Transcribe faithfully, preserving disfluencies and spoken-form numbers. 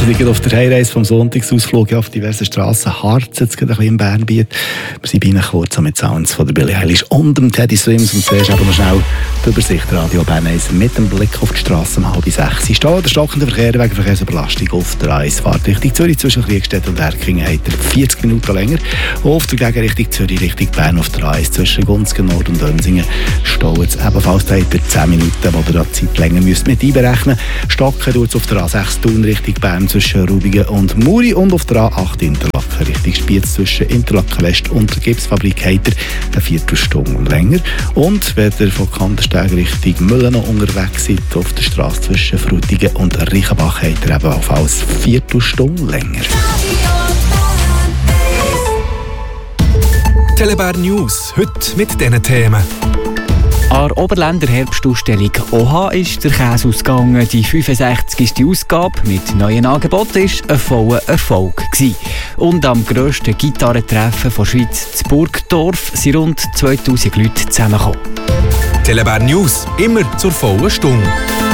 sind auf der Heimreise vom Sonntagsausflug auf diversen Strassen Harz, jetzt gerade ein bisschen im Bernbiet. Wir sind bei Ihnen kurz mit Sounds von der Billie Eilish und dem Teddy Swims. Und zuerst aber noch schnell die Übersicht Radio Bern eins mit dem Blick auf die Strasse um halb sechs. Sie stehen der stockende Verkehr wegen Verkehrsüberlastung auf der A eins Fahrtrichtung Zürich zwischen Kriegstedt und Erkingen hat er vierzig Minuten länger. Auf der Gegenrichtung Zürich Richtung Bern auf der A eins zwischen Gunzgen Nord und Dönsingen staut es ebenfalls da zehn Minuten, wo ihr da Zeit länger müsst mit einberechnen. Stocken tut es auf der A sechs Thun Richtung Bern zwischen Rubigen und Muri und auf der A acht Interlaken Richtung Spiez zwischen Interlaken West und der Gipsfabrik habt ihr eine Viertelstunde länger. Und wenn ihr von Kandersteg Richtung Mühlen noch unterwegs seid, auf der Straße zwischen Frutigen und Reichenbach habt ihr ebenfalls eine Viertelstunde länger. Telebär News, heute mit diesen Themen. An der Oberländer Herbstausstellung O H ist der Käse ausgegangen. Die fünfundsechzigste Ausgabe mit neuen Angeboten war ein voller Erfolg gewesen. Und am grössten Gitarrentreffen der Schweiz in Burgdorf sind rund zweitausend Leute zusammengekommen. Telebär News, immer zur vollen Stunde.